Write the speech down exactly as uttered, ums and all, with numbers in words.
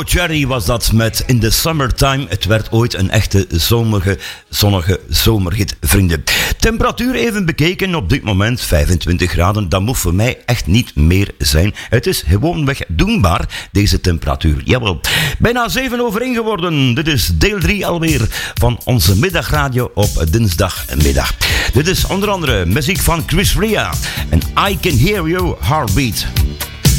Joe Cherry was dat met In the Summertime. Het werd ooit een echte zomige, zonnige zomerhit, vrienden. Temperatuur even bekeken, op dit moment vijfentwintig graden. Dat moet voor mij echt niet meer zijn. Het is gewoonweg doenbaar, deze temperatuur. Jawel. Bijna zeven over één geworden. Dit is deel drie alweer van onze middagradio op dinsdagmiddag. Dit is onder andere muziek van Chris Rea en I Can Hear Your Heartbeat.